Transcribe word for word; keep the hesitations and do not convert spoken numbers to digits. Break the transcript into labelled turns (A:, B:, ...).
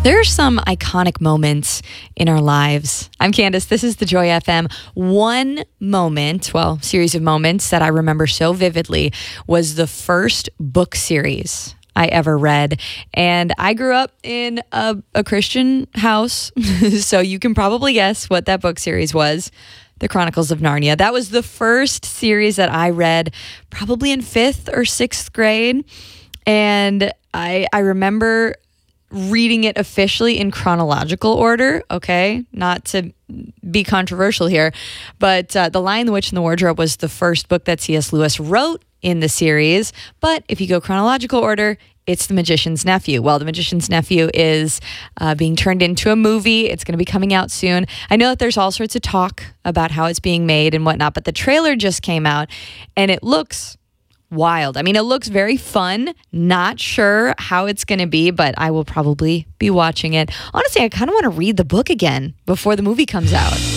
A: There are some iconic moments in our lives. I'm Candace. This is the Joy F M. One moment, well, series of moments that I remember so vividly was the first book series I ever read. And I grew up in a, a Christian house, so you can probably guess what that book series was. The Chronicles of Narnia. That was the first series that I read probably in fifth or sixth grade. And I I remember reading it officially in chronological order, okay? Not to be controversial here, but uh, The Lion, the Witch, and the Wardrobe was the first book that C S. Lewis wrote in the series. But if you go chronological order, it's The Magician's Nephew. Well, The Magician's Nephew is uh, being turned into a movie. It's going to be coming out soon. I know that there's all sorts of talk about how it's being made and whatnot, but the trailer just came out and it looks wild. I mean, it looks very fun. Not sure how it's going to be, but I will probably be watching it. Honestly, I kind of want to read the book again before the movie comes out.